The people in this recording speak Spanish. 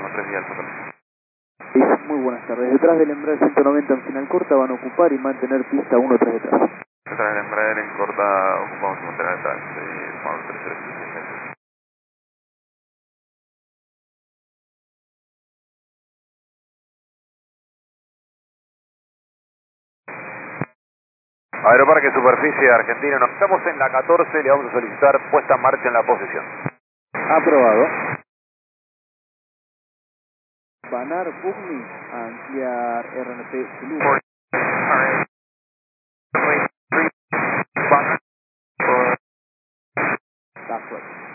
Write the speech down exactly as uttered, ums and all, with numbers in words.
tres días. Sí, muy buenas tardes. Detrás del Embraer ciento noventa en final corta van a ocupar y mantener pista uno tras detrás. Detrás del Embraer en corta ocupamos y mantener detrás. Eh, vamos, tres, tres, tres, tres. Aeroparque Superficie Argentina, nos estamos en la catorce, le vamos a solicitar puesta en marcha en la posición. Aprobado. Banar Bugni a ampliar R N P Zulu. That's right.